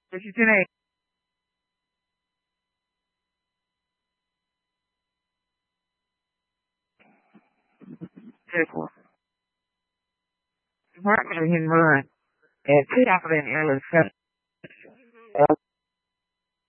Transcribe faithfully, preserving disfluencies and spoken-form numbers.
What you today? Circle. Department of Human Rights. And two of them early